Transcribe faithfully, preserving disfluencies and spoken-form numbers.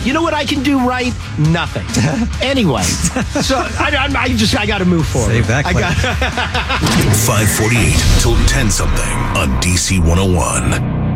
You know what I can do right? Nothing. Anyway, so I, I, I just I got to move forward. Save that clip. I got five forty-eight till ten something on D C one oh one.